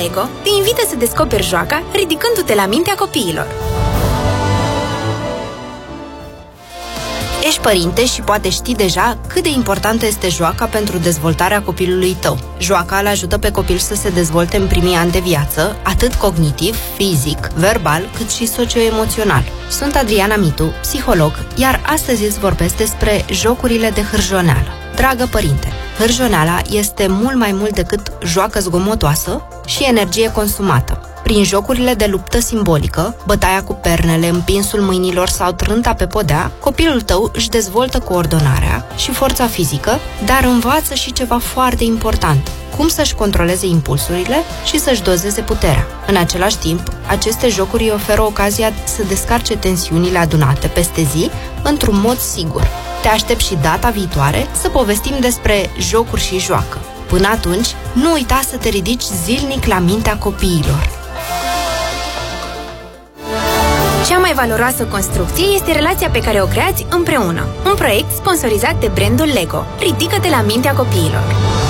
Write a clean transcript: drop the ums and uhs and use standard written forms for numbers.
Lego te invită să descoperi joaca ridicându-te la mintea copiilor. Ești părinte și poate știi deja cât de importantă este joaca pentru dezvoltarea copilului tău. Joaca îl ajută pe copil să se dezvolte în primii ani de viață, atât cognitiv, fizic, verbal, cât și socio-emoțional. Sunt Adriana Mitu, psiholog, iar astăzi îți vorbesc despre jocurile de hârjoneală. Dragă părinte, hârjoneala este mult mai mult decât joacă zgomotoasă și energie consumată. Prin jocurile de luptă simbolică, bătaia cu pernele, împinsul mâinilor sau trânta pe podea, copilul tău își dezvoltă coordonarea și forța fizică, dar învață și ceva foarte important: cum să-și controleze impulsurile și să-și dozeze puterea. În același timp, aceste jocuri îi oferă ocazia să descarce tensiunile adunate peste zi într-un mod sigur. Te aștept și data viitoare să povestim despre jocuri și joacă. Până atunci, nu uita să te ridici zilnic la mintea copiilor. Cea mai valoroasă construcție este relația pe care o creați împreună. Un proiect sponsorizat de brandul Lego. Ridică-te la mintea copiilor.